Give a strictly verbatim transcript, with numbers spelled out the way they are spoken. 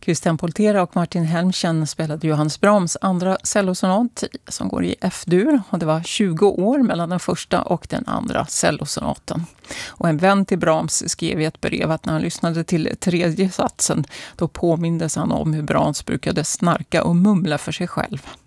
Christian Poltera och Martin Helmchen spelade Johannes Brahms andra cellosonat som går i F-dur. Och det var tjugo år mellan den första och den andra cellosonaten. Och en vän till Brahms skrev i ett brev att när han lyssnade till tredje satsen då påmindes han om hur Brahms brukade snarka och mumla för sig själv.